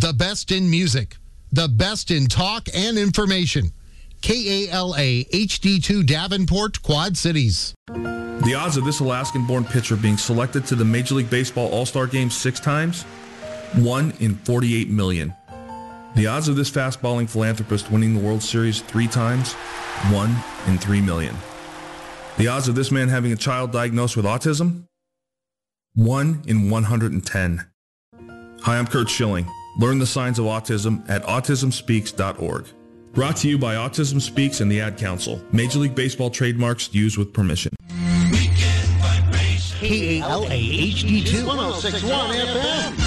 The best in music. The best in talk and information. KALA HD2 Davenport, Quad Cities. The odds of this Alaskan-born pitcher being selected to the Major League Baseball All-Star Game 6 times? 1 in 48 million. The odds of this fast-balling philanthropist winning the World Series 3 times? 1 in 3 million. The odds of this man having a child diagnosed with autism? 1 in 110. Hi, I'm Kurt Schilling. Learn the signs of autism at autismspeaks.org. Brought to you by Autism Speaks and the Ad Council. Major League Baseball trademarks used with permission. KALA HD2 1061 FM.